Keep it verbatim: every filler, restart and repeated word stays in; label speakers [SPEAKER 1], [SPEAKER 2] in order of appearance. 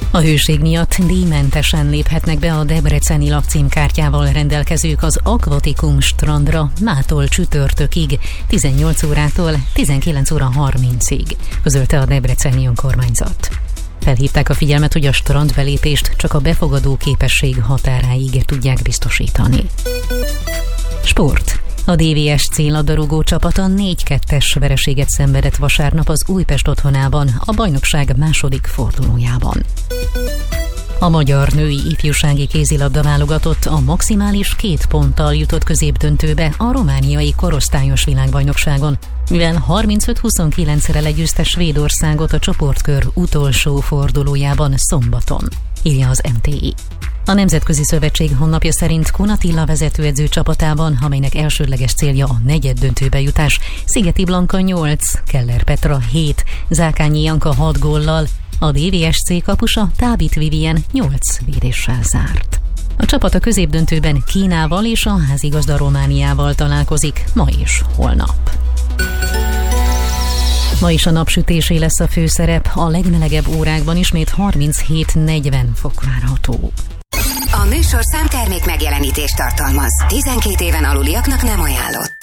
[SPEAKER 1] A hőség miatt díjmentesen léphetnek be a debreceni lakcímkártyával rendelkezők az Aquaticum strandra mától csütörtökig, tizennyolc órától tizenkilenc óra harmincig, közölte a debreceni önkormányzat. Felhívták a figyelmet, hogy a strandbelépést csak a befogadó képesség határáig tudják biztosítani. Sport. A dé vé es cé labdarúgó csapata négy kettes vereséget szenvedett vasárnap az Újpest otthonában, a bajnokság második fordulójában. A magyar női ifjúsági kézilabda válogatott a maximális két ponttal jutott középdöntőbe a romániai korosztályos világbajnokságon, mivel harmincöt huszonkilencre legyőzte Svédországot a csoportkör utolsó fordulójában szombaton, írja az em té i. A Nemzetközi Szövetség honlapja szerint Kun Attila vezetőedző csapatában, amelynek elsődleges célja a negyeddöntőbe jutás, Szigeti Blanka nyolc, Keller Petra hét, Zákányi Janka hat góllal, a dé vé es cé kapusa Tábit Vivien nyolc védéssel zárt. A csapat a középdöntőben Kínával és a házigazda Romániával találkozik ma és holnap. Ma is a napsütésé lesz a főszerep, a legmelegebb órákban ismét harminchét negyven fok várható.
[SPEAKER 2] A műsor számtermék megjelenítést tartalmaz. tizenkét éven aluliaknak nem ajánlott.